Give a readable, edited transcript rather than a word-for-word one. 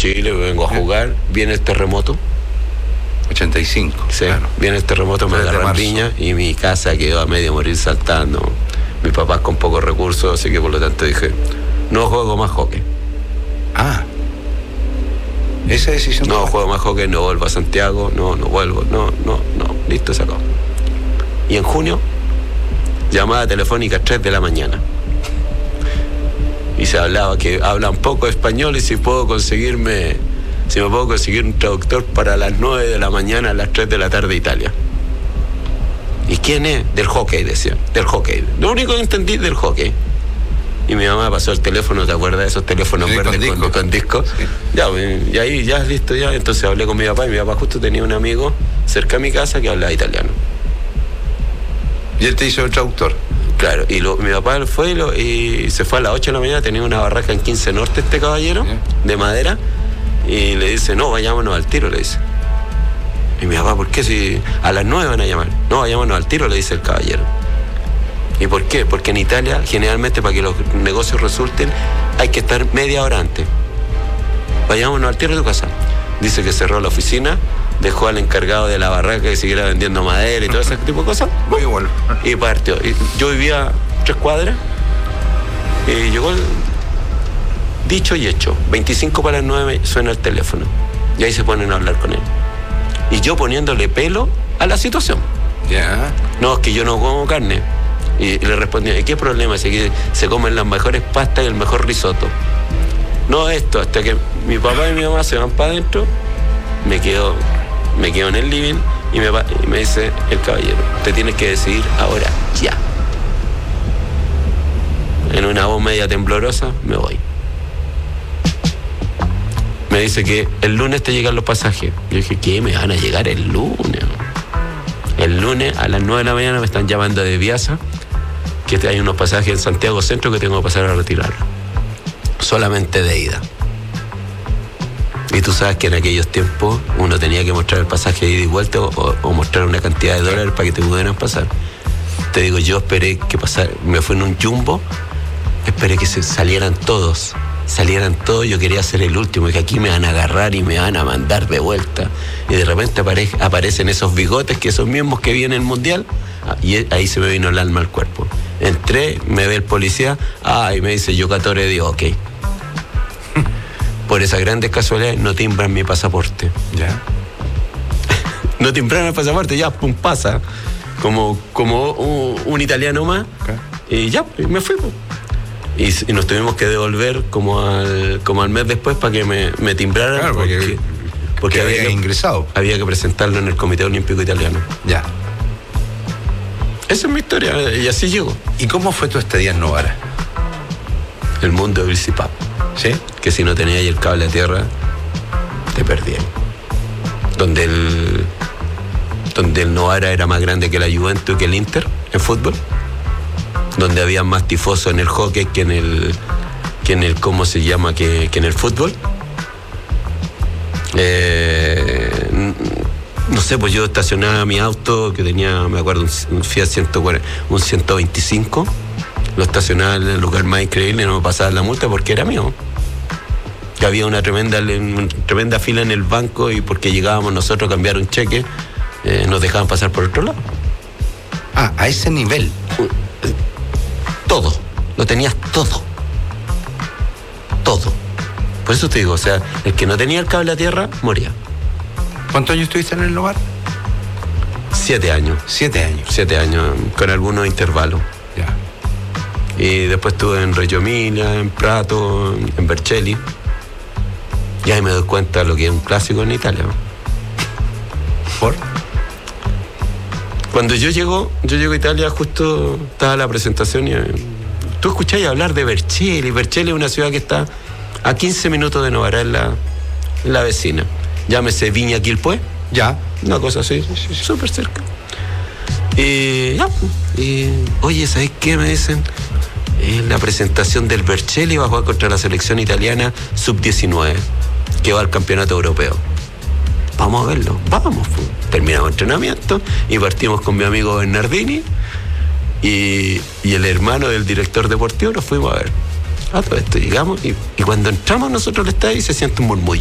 Chile, vengo a jugar, viene el terremoto. 85. Sí, claro. Viene el terremoto, me agarró en Viña y mi casa quedó a medio morir saltando. Mi papá con pocos recursos, así que por lo tanto dije, no juego más hockey. Ah. Esa decisión. No juego más hockey, no vuelvo a Santiago, no vuelvo, no, listo, se acabó. Y en junio, llamada telefónica 3 de la mañana. Y se hablaba que hablan poco español y si me puedo conseguir un traductor para las 9 de la mañana a las 3 de la tarde Italia. ¿Y quién es? Del hockey, decía. Del hockey. Lo único que entendí del hockey. Y mi mamá pasó el teléfono, ¿te acuerdas de esos teléfonos verdes con disco? Sí. Ya, y ahí ya listo, ya. Entonces hablé con mi papá y mi papá justo tenía un amigo cerca de mi casa que hablaba italiano. ¿Y él te hizo el traductor? Claro, y mi papá fue y se fue a las 8 de la mañana, tenía una barraca en 15 Norte este caballero, de madera, y le dice, no, vayámonos al tiro, le dice. Y mi papá, ¿por qué? Si a las 9 van a llamar. No, vayámonos al tiro, le dice el caballero. ¿Y por qué? Porque en Italia, generalmente, para que los negocios resulten, hay que estar media hora antes. Vayámonos al tiro de tu casa. Dice que cerró la oficina, dejó al encargado de la barraca que siguiera vendiendo madera y todo ese tipo de cosas. Muy bueno. Y partió. Y yo vivía 3 cuadras y llegó el dicho y hecho. 25 para las 9 suena el teléfono. Y ahí se ponen a hablar con él. Y yo poniéndole pelo a la situación. Ya. No, es que yo no como carne. Y le respondía, ¿y qué problema? Si aquí se comen las mejores pastas y el mejor risotto. No esto, hasta que mi papá y mi mamá se van para adentro, me quedo en el living y me dice el caballero, te tienes que decidir ahora, ya. En una voz media temblorosa, me voy. Me dice que el lunes te llegan los pasajes. Yo dije, ¿qué? ¿Me van a llegar el lunes? El lunes a las 9 de la mañana me están llamando de Viasa, que hay unos pasajes en Santiago Centro que tengo que pasar a retirar. Solamente de ida. Y tú sabes que en aquellos tiempos uno tenía que mostrar el pasaje de ida y vuelta o mostrar una cantidad de dólares para que te pudieran pasar. Te digo, yo esperé que pasara, me fui en un jumbo, esperé que salieran todos, yo quería ser el último, que aquí me van a agarrar y me van a mandar de vuelta. Y de repente aparecen esos bigotes que son mismos que vi en el Mundial, y ahí se me vino el alma al cuerpo. Entré, me ve el policía, y me dice, giocatore di hockey. Por esas grandes casualidades no timbran mi pasaporte. Ya. No timbraron el pasaporte, ya, pum, pasa. Como un italiano más. Okay. Y ya, me fui. Y nos tuvimos que devolver como al mes después para que me timbraran. Claro, porque había ingresado. Había que presentarlo en el Comité Olímpico Italiano. Ya. Esa es mi historia, y así llegó. ¿Y cómo fue tu estadía en Novara? El mundo del CIPAP. ¿Sí? Que si no tenías ahí el cable a tierra, te perdían. Donde el Novara era más grande que la Juventus y que el Inter en fútbol. Donde había más tifosos en el hockey que en el ¿cómo se llama? Que en el fútbol. No sé, pues yo estacionaba mi auto, que tenía, me acuerdo, un Fiat 125. Lo estacionaba en el lugar más increíble y no me pasaba la multa porque era mío. Que había una tremenda fila en el banco y porque llegábamos nosotros a cambiar un cheque, nos dejaban pasar por otro lado. A ese nivel. Todo, lo tenías todo. Por eso te digo, o sea, el que no tenía el cable a tierra, moría. ¿Cuántos años estuviste en el Novara? 7 años. 7 años. 7 años, con algunos intervalos. Ya. Y después estuve en Reggio Emilia, en Prato, en Vercelli. Y ahí me doy cuenta de lo que es un clásico en Italia. ¿Por? Cuando yo llego a Italia, justo estaba la presentación y tú escucháis hablar de Vercelli. Vercelli es una ciudad que está a 15 minutos de Novara, en la vecina. Llámese Viña Quilpué. Ya. Una cosa así, súper cerca. Y oye, ¿sabes qué me dicen? La presentación del Vercelli va a jugar contra la selección italiana sub-19, que va al campeonato europeo. Vamos a verlo, vamos. Terminamos el entrenamiento y partimos con mi amigo Bernardini y el hermano del director deportivo. Nos fuimos a ver. Todo esto llegamos y cuando entramos nosotros al estadio se siente un murmullo.